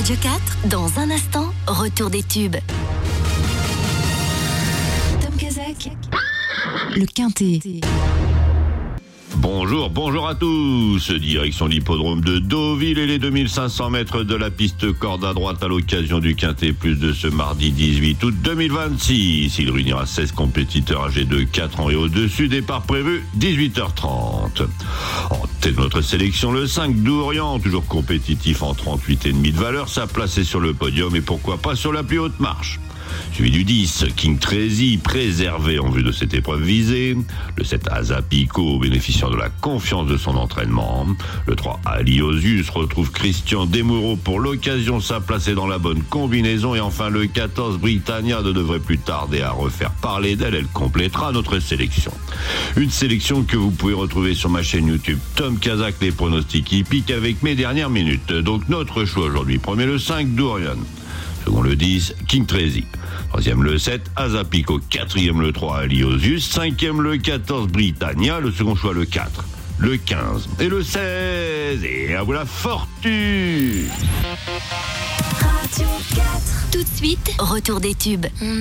Radio 4, dans un instant, retour des tubes. Tom Kazak, le Quintet. Bonjour à tous. Direction l'hippodrome de Deauville et les 2500 mètres de la piste corde à droite à l'occasion du Quintet Plus de ce mardi 18 août 2026. Il réunira 16 compétiteurs âgés de 4 ans et au-dessus. Départ prévu 18h30. En tête de notre sélection, le 5 Dourian, toujours compétitif en 38,5 de valeur. Sa place est sur le podium et pourquoi pas sur la plus haute marche. Suivi du 10, King Trazy, préservé en vue de cette épreuve visée. Le 7, Azapico, bénéficiant de la confiance de son entraînement. Le 3, Aliosius, retrouve Christian Demuro pour l'occasion, sa place est dans la bonne combinaison. Et enfin le 14, Britannia, ne devrait plus tarder à refaire parler d'elle. Elle complétera notre sélection. Une sélection que vous pouvez retrouver sur ma chaîne YouTube Tom Kazak, les pronostics hippiques avec mes dernières minutes. Donc notre choix aujourd'hui, premier le 5, Dourian. Second le 10, King Trazy. Troisième le 7, Azapico. Quatrième le 3, Aliosius. Cinquième le 14, Britannia. Le second choix le 4, le 15 et le 16. Et à vous la fortune. Radio 4. Tout de suite, retour des tubes.